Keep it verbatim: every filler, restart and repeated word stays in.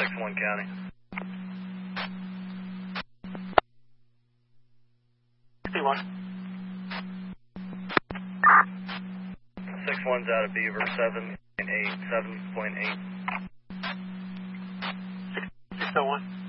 six one County. sixty-one. six one's out of Beaver, seven point eight, seven point eight. six oh one.